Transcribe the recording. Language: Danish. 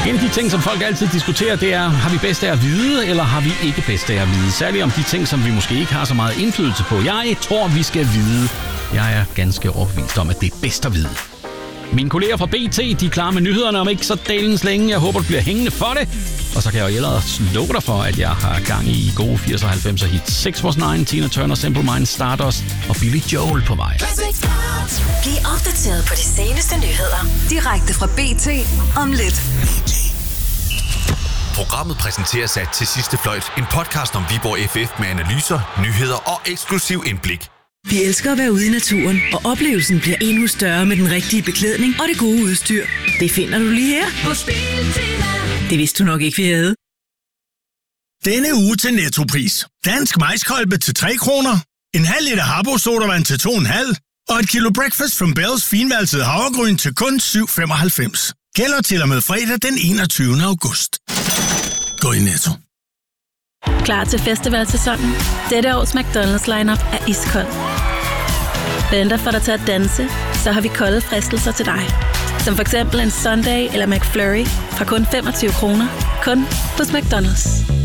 En af de ting, som folk altid diskuterer, det er, har vi bedst af at vide, eller har vi ikke bedst af at vide? Særligt om de ting, som vi måske ikke har så meget indflydelse på. Jeg tror, vi skal vide. Jeg er ganske overbevist om, at det er bedst at vide. Mine kolleger fra BT, de er klar med nyhederne om ikke så dalens længe. Jeg håber, du bliver hængende for det. Og så kan jeg jo ellers love dig for, at jeg har gang i gode 80'er og 90'er hits. 6 Was 9, Tina Turner, Simple Minds, Stardust og Billy Joel på vej. Bliv opdateret på de seneste nyheder direkte fra BT om lidt. Programmet præsenteres af Til Sidste Fløjt, en podcast om Viborg FF med analyser, nyheder og eksklusiv indblik. Vi elsker at være ude i naturen, og oplevelsen bliver endnu større med den rigtige beklædning og det gode udstyr. Det finder du lige her på Biltema. Det vidste du nok ikke, vi havde. Denne uge til Nettopris. Dansk majskolbe til 3 kroner, en halv liter Habbo sodavand til 2,5 og et kilo Breakfast from Bells finvalset havregryn til kun 7,95. Gælder til og med fredag den 21. august. Gå i Netto. Klar til festivalsæsonen? Dette års McDonald's lineup er iskold. Venter for dig til at danse, så har vi kolde fristelser til dig. Som for eksempel en Sunday eller McFlurry fra kun 25 kroner. Kun hos McDonald's.